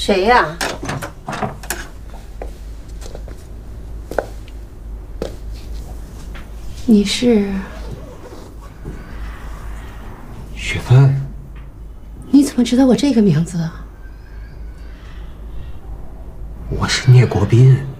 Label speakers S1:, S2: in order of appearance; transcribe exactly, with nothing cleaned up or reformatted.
S1: 谁呀？你是？
S2: 雪芬。
S1: 你怎么知道我这个名字啊？
S2: 我是聂国斌。